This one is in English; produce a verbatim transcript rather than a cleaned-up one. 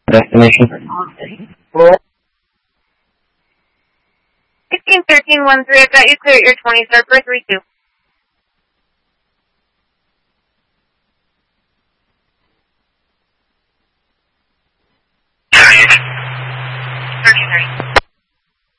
Destination? sixteen thirteen one three, I've got you clear at your twenty, start for three two. thirteen thirty.